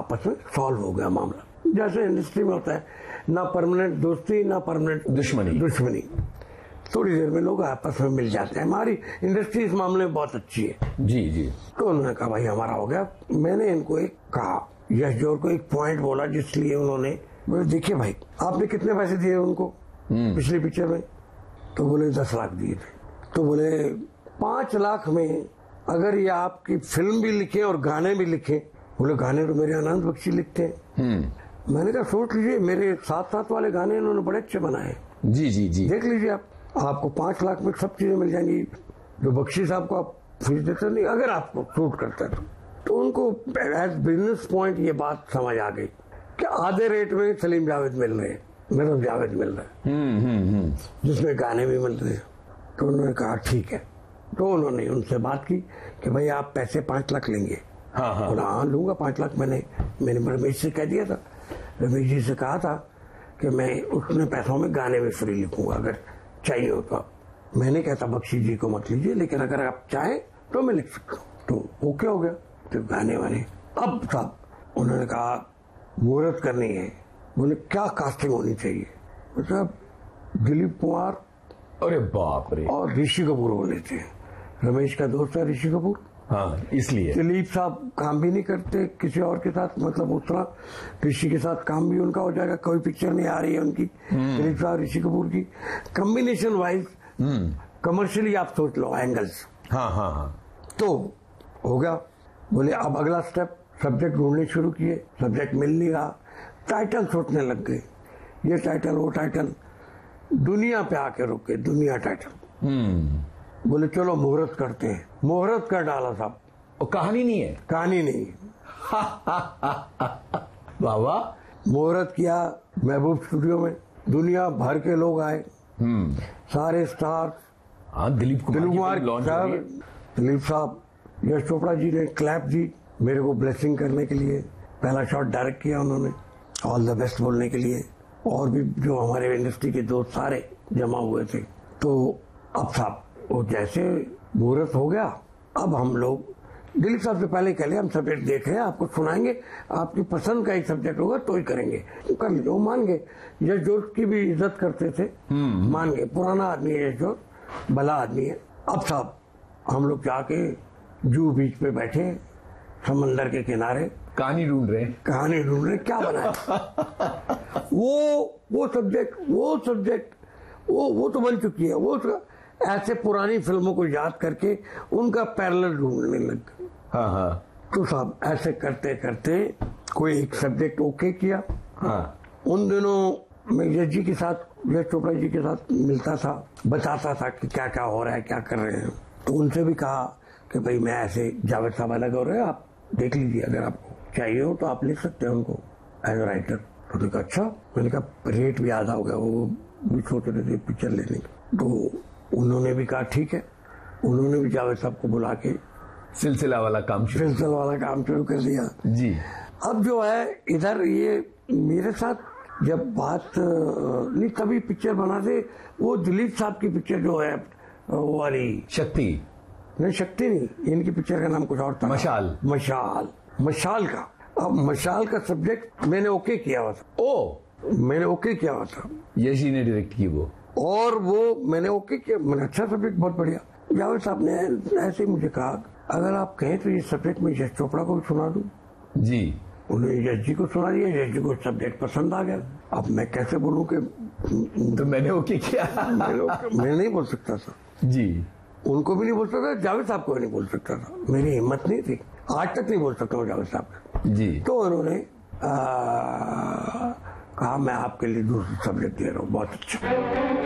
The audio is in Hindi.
आपस में सॉल्व हो गया मामला। जैसे इंडस्ट्री में होता है, ना परमानेंट दोस्ती ना परमानेंट दुश्मनी। थोड़ी देर में लोग आपस में मिल जाते हैं। हमारी इंडस्ट्री इस मामले में बहुत अच्छी है। जी। तो उन्होंने कहा भाई हमारा हो गया। मैंने इनको एक कहा, यश जौहर को एक पॉइंट बोला, जिसलिए उन्होंने बोले देखिए भाई आपने कितने पैसे दिए उनको पिछली पिक्चर में? तो बोले 10 लाख दिए थे। तो बोले 5 लाख में अगर ये आपकी फिल्म भी लिखे और गाने भी लिखे। बोले गाने तो मेरे आनंद बख्शी लिखते हैं। मैंने कहा सोच लीजिए, मेरे साथ वाले गाने इन्होंने बड़े अच्छे बनाए। जी। देख लीजिए आपको 5 लाख में सब चीजें मिल जाएंगी जो बख्शी साहब को आप फीस देते नहीं, अगर आपको सूट करता है तो उनको एज बिजनेस पॉइंट ये बात समझ आ गई कि आधे रेट में सलीम जावेद मिल रहे हैं, मेरा जावेद मिल रहा है, जिसमें गाने भी मिल रहे हैं। तो उन्होंने कहा ठीक है। तो उन्होंने उनसे बात की कि भाई आप पैसे 5 लाख लेंगे? हाँ लूंगा 5 लाख। मैंने रमेश से कह दिया था, रमेश जी से कहा था कि मैं उतने पैसों में गाने में फ्री लिखूंगा, अगर चाहिए हो तो। मैंने कहता बख्शी जी को मत लीजिए, लेकिन अगर आप चाहें तो मैं लिख सकता हूँ। तो ओके हो गया। तो गाने वाले अब साहब उन्होंने कहा मुहूर्त करनी है। बोले क्या कास्टिंग होनी चाहिए? मतलब दिलीप कुमार, अरे बाप रे, और ऋषि कपूर होने थे। रमेश का दोस्त है ऋषि कपूर। हाँ, इसलिए दिलीप साहब काम भी नहीं करते किसी और के साथ, मतलब उस तरह ऋषि के साथ काम भी उनका हो जाएगा। कोई पिक्चर नहीं आ रही है उनकी, दिलीप साहब ऋषि कपूर की। कॉम्बिनेशन वाइज कमर्शियली आप सोच लो एंगल्स। हाँ। तो हो गया। बोले अब अगला स्टेप, सब्जेक्ट ढूंढने शुरू किए। सब्जेक्ट मिल नहीं रहा, टाइटल सोचने लग गए, ये टाइटल वो टाइटल। दुनिया पे आके रुके, दुनिया टाइटल। बोले चलो मुहूर्त करते हैं। मुहूर्त कर डाला साहब। और कहानी नहीं है? कहानी नहीं। बाबा मुहूर्त किया महबूब स्टूडियो में, दुनिया भर के लोग आए, सारे स्टार। हाँ, दिलीप कुमार साहब, दिलीप साहब, यश चोपड़ा जी ने क्लैप दी मेरे को ब्लेसिंग करने के लिए। पहला शॉट डायरेक्ट किया उन्होंने, ऑल द बेस्ट बोलने के लिए। और भी जो हमारे इंडस्ट्री के दोस्त सारे जमा हुए थे। तो अब साहब वो जैसे मुहूर्त हो गया, अब हम लोग दिलीप साहब से पहले कह लिया हम सब्जेक्ट देख रहे हैं, आपको सुनाएंगे, आपकी पसंद का एक सब्जेक्ट होगा तो ही करेंगे। तो कर लीजिए। वो मान गए। यश जौहर की भी इज्जत करते थे, मान गए। पुराना आदमी है यश जौहर, भला आदमी है। अब साहब हम लोग जाके जू बीच पे बैठे, समंदर के किनारे, कहानी ढूंढ रहे क्या बनाए। वो सब्जेक्ट वो तो बन चुकी है। वो ऐसे पुरानी फिल्मों को याद करके उनका पैरेलल ढूंढने लग गए। हाँ। तो साहब ऐसे करते करते कोई एक सब्जेक्ट ओके किया। हाँ। उन दिनों मैं यश जी के साथ, यश चोपड़ा जी के साथ मिलता था, बताता था कि क्या क्या हो रहा है, क्या कर रहे हैं। तो उनसे भी कहा कि भाई मैं ऐसे जावेद साहब अलग हो रहे हैं, आप देख लीजिए, अगर आपको चाहिए हो तो आप लिख सकते हैं उनको एज ए राइटर। तो उन्होंने कहा अच्छा। मैंने कहा रेट भी आधा हो गया, वो भी सोच रहे थे पिक्चर लेने का। तो उन्होंने भी कहा ठीक है। उन्होंने भी जावेद साहब को बुला के सिलसिला वाला काम शुरू कर दिया जी। अब जो है इधर ये मेरे साथ जब बात नहीं, तभी पिक्चर बनाते। वो दिलीप साहब की पिक्चर जो है वो वाली शक्ति नहीं, इनकी पिक्चर का नाम कुछ और था, मशाल का। अब मशाल का सब्जेक्ट मैंने ओके किया हुआ था। मैंने ओके किया हुआ था, यश जी ने डायरेक्ट की वो, और वो मैंने ओके किया। मैंने अच्छा सब्जेक्ट, बहुत बढ़िया। जावेद साहब ने ऐसे ही मुझे कहा अगर आप कहें तो ये सब्जेक्ट मैं यश चोपड़ा को भी सुना दूं जी। उन्हें यश जी को सुना दिया। यश जी को सब्जेक्ट पसंद आ गया। अब मैं कैसे बोलूं कि तो मैंने ओके किया। मैं नहीं बोल सकता था जी, उनको भी नहीं बोल सकता, जावेद साहब को भी नहीं बोल सकता था। मेरी हिम्मत नहीं थी, आज तक नहीं बोल सकता हूँ जावेद साहब जी। तो उन्होंने कहा मैं आपके लिए दूसरा सब्जेक्ट दे रहा हूँ, बहुत अच्छा।